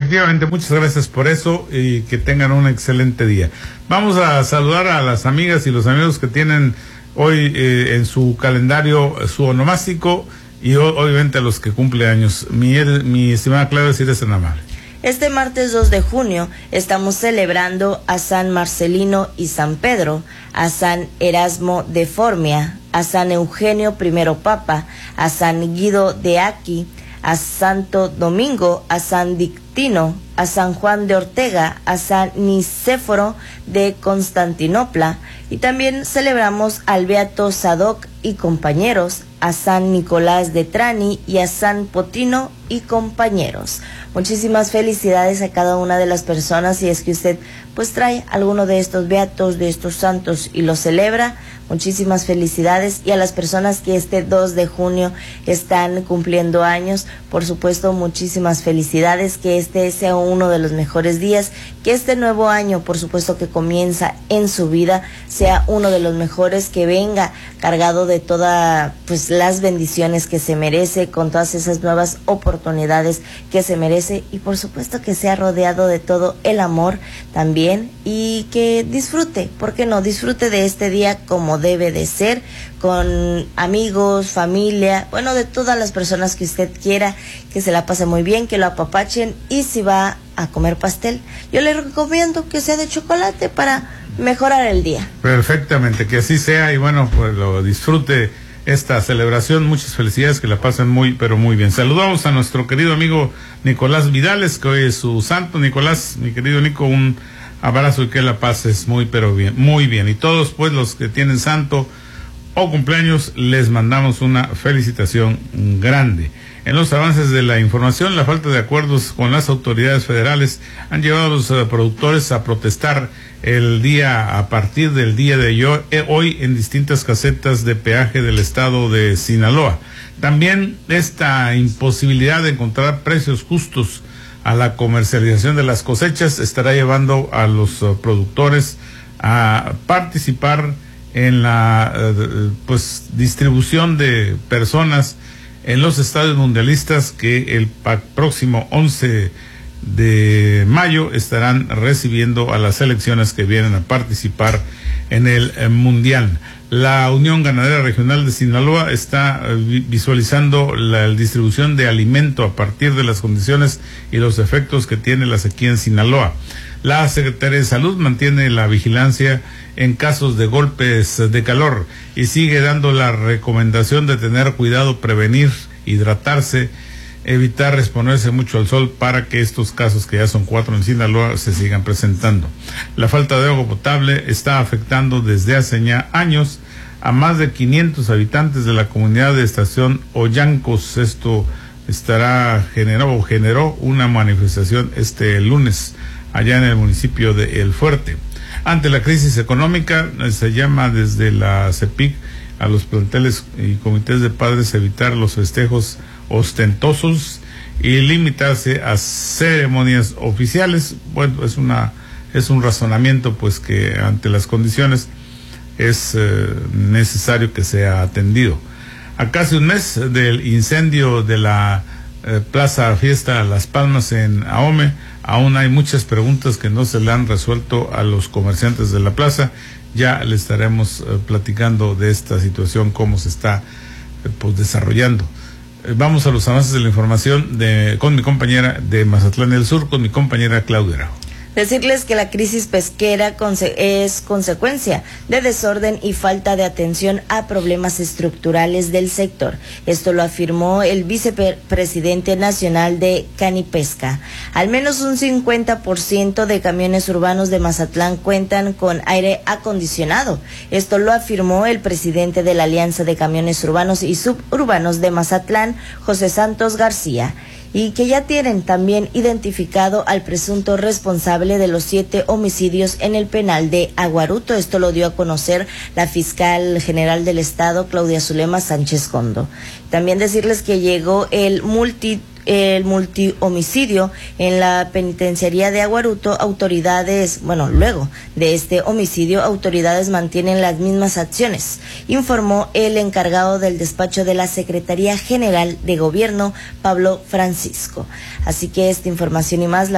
Efectivamente, muchas gracias por eso y que tengan un excelente día. Vamos a saludar a las amigas y los amigos que tienen hoy en su calendario su onomástico y obviamente a los que cumple años. Mi estimada Claudia, si eres tan amable. Este martes 2 de junio estamos celebrando a San Marcelino y San Pedro, a San Erasmo de Formia, a San Eugenio I Papa, a San Guido de Aquí, a Santo Domingo, a San Dictino, a San Juan de Ortega, a San Nicéforo de Constantinopla, y también celebramos al Beato Sadoc y compañeros, a San Nicolás de Trani y a San Potino y compañeros. Muchísimas felicidades a cada una de las personas, si es que usted pues trae alguno de estos beatos, de estos santos y lo celebra. Muchísimas felicidades, y a las personas que este 2 de junio están cumpliendo años, por supuesto, muchísimas felicidades, que este sea uno de los mejores días, que este nuevo año, por supuesto, que comienza en su vida, sea uno de los mejores, que venga cargado de todas pues las bendiciones que se merece, con todas esas nuevas oportunidades que se merece, y por supuesto que sea rodeado de todo el amor también, y que disfrute, ¿por qué no? Disfrute de este día como debe de ser, con amigos, familia, bueno, de todas las personas que usted quiera, que se la pase muy bien, que lo apapachen, y si va a comer pastel, yo le recomiendo que sea de chocolate para mejorar el día. Perfectamente, que así sea, y bueno, pues lo disfrute esta celebración. Muchas felicidades, que la pasen muy, pero muy bien. Saludamos a nuestro querido amigo Nicolás Vidales, que hoy es su santo. Nicolás, mi querido Nico, un abrazo y que la pases muy, pero bien, muy bien. Y todos pues los que tienen santo o cumpleaños, les mandamos una felicitación grande. En los avances de la información, la falta de acuerdos con las autoridades federales han llevado a los productores a protestar a partir del día de hoy en distintas casetas de peaje del estado de Sinaloa. También esta imposibilidad de encontrar precios justos a la comercialización de las cosechas estará llevando a los productores a participar en la distribución de personas en los estadios mundialistas que el próximo 11 de mayo estarán recibiendo a las selecciones que vienen a participar en el mundial. La Unión Ganadera Regional de Sinaloa está visualizando la distribución de alimento a partir de las condiciones y los efectos que tiene la sequía en Sinaloa. La Secretaría de Salud mantiene la vigilancia en casos de golpes de calor y sigue dando la recomendación de tener cuidado, prevenir, hidratarse, evitar exponerse mucho al sol para que estos casos, que ya son 4 en Sinaloa, se sigan presentando. La falta de agua potable está afectando desde hace ya años a más de 500 habitantes de la comunidad de Estación Ollancos. Esto generó una manifestación este lunes allá en el municipio de El Fuerte. Ante la crisis económica, se llama desde la CEPIC a los planteles y comités de padres a evitar los festejos ostentosos y limitarse a ceremonias oficiales. Bueno, es un razonamiento pues que ante las condiciones es necesario que sea atendido. A casi un mes del incendio de la Plaza Fiesta Las Palmas en Ahome, aún hay muchas preguntas que no se le han resuelto a los comerciantes de la plaza. Ya le estaremos platicando de esta situación, cómo se está desarrollando. Vamos a los avances de la información con mi compañera de Mazatlán del Sur, con mi compañera Claudia Araujo. Decirles que la crisis pesquera es consecuencia de desorden y falta de atención a problemas estructurales del sector. Esto lo afirmó el vicepresidente nacional de Canipesca. Al menos un 50% de camiones urbanos de Mazatlán cuentan con aire acondicionado. Esto lo afirmó el presidente de la Alianza de Camiones Urbanos y Suburbanos de Mazatlán, José Santos García, y que ya tienen también identificado al presunto responsable de los 7 homicidios en el penal de Aguaruto. Esto lo dio a conocer la fiscal general del estado, Claudia Zulema Sánchez Condo. También decirles que llegó el multihomicidio en la penitenciaría de Aguaruto. Luego de este homicidio, autoridades mantienen las mismas acciones, informó el encargado del despacho de la Secretaría General de Gobierno, Pablo Francisco. Así que esta información y más